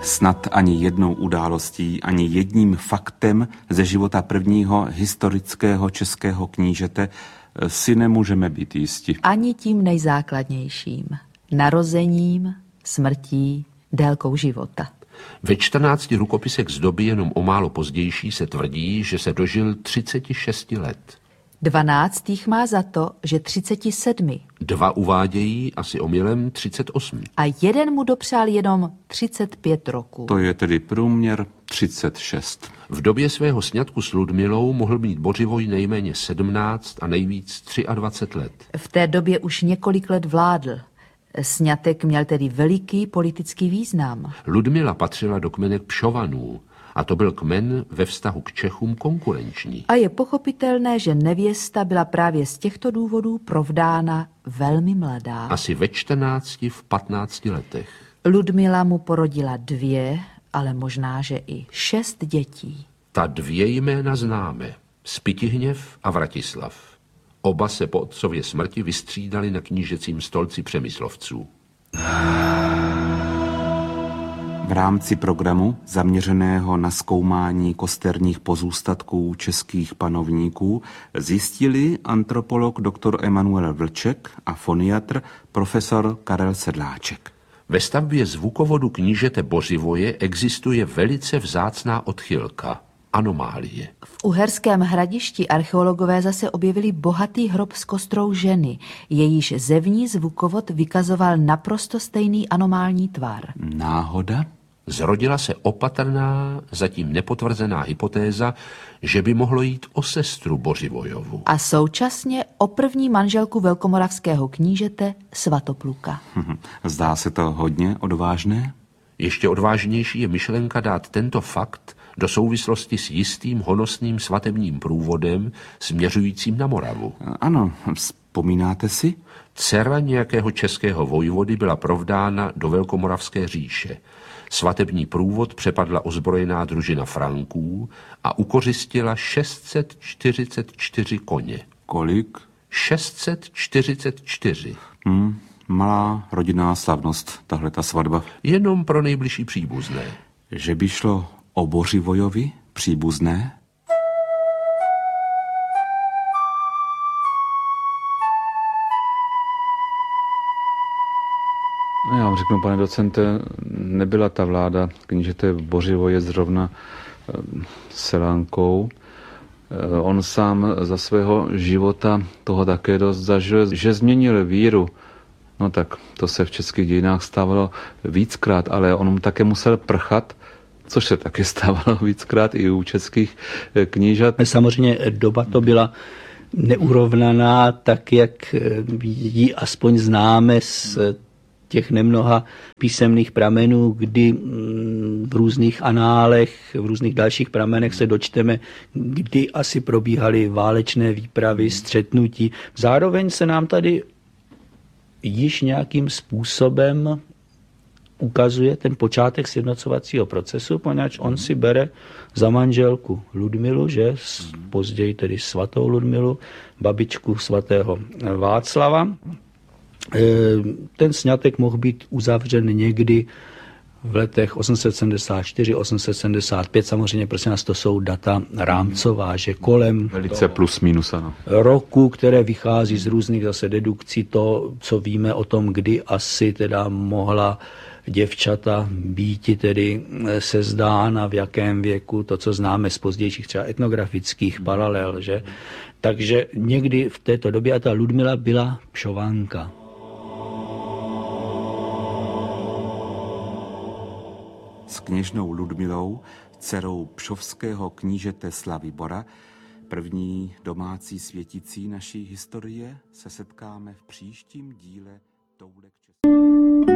Snad ani jednou událostí, ani jedním faktem ze života prvního historického českého knížete si nemůžeme být jisti. Ani tím nejzákladnějším. Narozením, smrtí, délkou života. Ve 14 rukopisech z doby jenom o málo pozdější se tvrdí, že se dožil 36 let. 12 jich má za to, že 37. 2 uvádějí asi omylem 38. A jeden mu dopřál jenom 35 roků. To je tedy průměr 36. V době svého sňatku s Ludmilou mohl mít Bořivoj nejméně 17 a nejvíc 23 let. V té době už několik let vládl. Sňatek měl tedy veliký politický význam. Ludmila patřila do kmene Pšovanů a to byl kmen ve vztahu k Čechům konkurenční. A je pochopitelné, že nevěsta byla právě z těchto důvodů provdána velmi mladá. Asi ve 14, v 15 letech. Ludmila mu porodila 2, ale možná, že i 6 dětí. Ta 2 jména známe. Spytihněv a Vratislav. Oba se po otcově smrti vystřídali na knížecím stolci Přemyslovců. V rámci programu zaměřeného na zkoumání kosterních pozůstatků českých panovníků zjistili antropolog dr. Emanuel Vlček a foniatr profesor Karel Sedláček. Ve stavbě zvukovodu knížete Bořivoje existuje velice vzácná odchylka. Anomálie. V Uherském Hradišti archeologové zase objevili bohatý hrob s kostrou ženy. Jejíž zevní zvukovod vykazoval naprosto stejný anomální tvar. Náhoda? Zrodila se opatrná, zatím nepotvrzená hypotéza, že by mohlo jít o sestru Bořivojovu. A současně o první manželku velkomoravského knížete Svatopluka. Zdá se to hodně odvážné? Ještě odvážnější je myšlenka dát tento fakt do souvislosti s jistým honosným svatebním průvodem směřujícím na Moravu. Ano, vzpomínáte si? Dcera nějakého českého vojvody byla provdána do Velkomoravské říše. Svatební průvod přepadla ozbrojená družina Franků a ukořistila 644 koně. Kolik? 644. Malá rodinná slavnost, tahle ta svatba. Jenom pro nejbližší příbuzné. Že by šlo o Bořivojovi příbuzné? No já vám řeknu, pane docente, nebyla ta vláda knížete Bořivoje zrovna selánkou. On sám za svého života toho také dost zažil, že změnil víru. No tak to se v českých dějinách stávalo víckrát, ale on také musel prchat, což se taky stávalo víckrát i u českých knížat. Samozřejmě doba to byla neurovnaná, tak jak ji aspoň známe z těch nemnoha písemných pramenů, kdy v různých análech, v různých dalších pramenech se dočteme, kdy asi probíhaly válečné výpravy, střetnutí. Zároveň se nám tady již nějakým způsobem ukazuje ten počátek sjednocovacího procesu, poněvadž on si bere za manželku Ludmilu, že později tedy svatou Ludmilu, babičku svatého Václava. Ten sňatek mohl být uzavřen někdy v letech 874, 875, samozřejmě prosím nás, to jsou data rámcová, že kolem velice plus minus, ano. Roku, které vychází z různých zase dedukcí, to, co víme o tom, kdy asi teda mohla děvčata býti tedy sezdána, v jakém věku, to, co známe z pozdějších třeba etnografických paralel, že? Takže někdy v této době, a ta Ludmila byla Pšovanka. S kněžnou Ludmilou, dcerou pšovského knížete Slavibora, první domácí světicí naší historie, se setkáme v příštím díle touhle